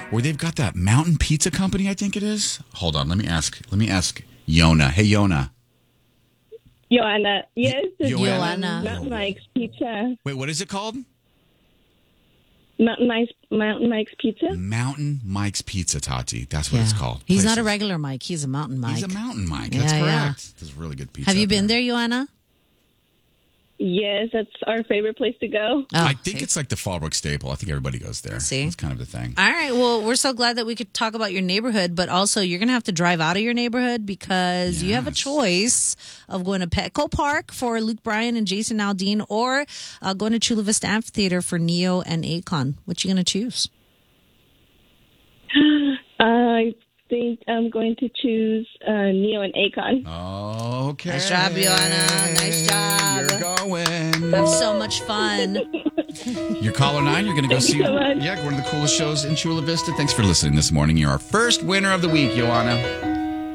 where they've got that Mountain Pizza Company, I think it is. Hold on, let me ask Yona. Hey, Yona. Joanna. Yes, it's Joanna. Mountain Mike's Pizza. Wait, what is it called? Mountain Mike's Pizza. Mountain Mike's Pizza, Tati. That's what it's called. He's not a regular Mike. He's a mountain Mike. He's a mountain Mike. That's correct. There's really good pizza. Have you been there, Joanna? Yes, that's our favorite place to go. I think it's like the Fallbrook staple. I think everybody goes there. See? It's kind of the thing. All right. Well, we're so glad that we could talk about your neighborhood, but also you're going to have to drive out of your neighborhood because you have a choice of going to Petco Park for Luke Bryan and Jason Aldean or going to Chula Vista Amphitheater for Neo and Akon. What you going to choose? I think I'm going to choose Neo and Akon. Okay. Nice job, Joanna. Nice job. You're going. Have so much fun. You're caller 9. You're going to go see so much. one of the coolest shows in Chula Vista. Thanks for listening this morning. You're our first winner of the week, Joanna.